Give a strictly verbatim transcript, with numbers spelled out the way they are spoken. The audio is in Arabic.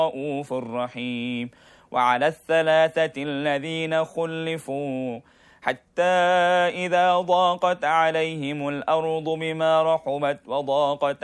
رؤوف رحيم. وعلى الثلاثة الذين خلفوا حتى إذا ضاقت عليهم الأرض بما رحبت وضاقت